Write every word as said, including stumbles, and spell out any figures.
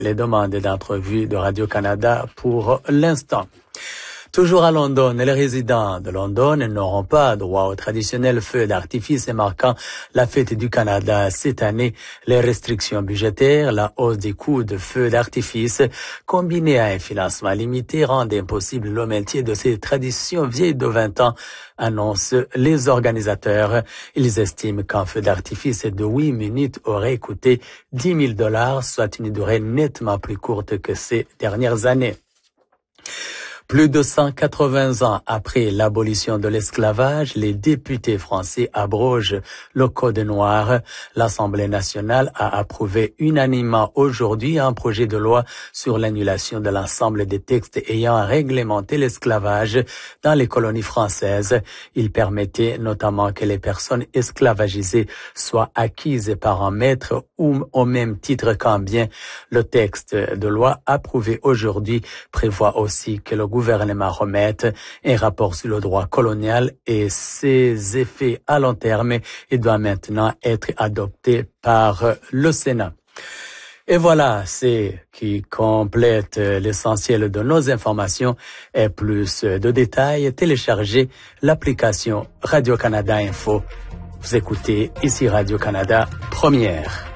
les demandes d'entrevue de Radio-Canada pour l'instant. Toujours à London, les résidents de London n'auront pas droit au traditionnel feu d'artifice marquant la fête du Canada cette année. Les restrictions budgétaires, la hausse des coûts de feux d'artifice, combinées à un financement limité, rendent impossible le maintien de ces traditions vieilles de vingt ans, annoncent les organisateurs. Ils estiment qu'un feu d'artifice de huit minutes aurait coûté dix mille dollars, soit une durée nettement plus courte que ces dernières années. Plus de cent quatre-vingts ans après l'abolition de l'esclavage, les députés français abrogent le Code noir. L'Assemblée nationale a approuvé unanimement aujourd'hui un projet de loi sur l'annulation de l'ensemble des textes ayant réglementé l'esclavage dans les colonies françaises. Il permettait notamment que les personnes esclavagisées soient acquises par un maître ou au même titre qu'un bien. Le texte de loi approuvé aujourd'hui prévoit aussi que le gouvernement gouvernement remette un rapport sur le droit colonial et ses effets à long terme et doit maintenant être adopté par le Sénat. Et voilà, c'est qui complète l'essentiel de nos informations et plus de détails. Téléchargez l'application Radio-Canada Info. Vous écoutez ici Radio-Canada Première.